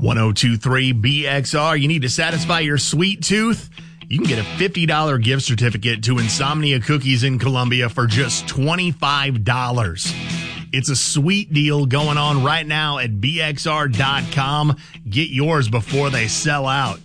1023 BXR. You need to satisfy your sweet tooth? You can get a $50 gift certificate to Insomnia Cookies in Columbia for just $25. It's a sweet deal going on right now at BXR.com. Get yours before they sell out.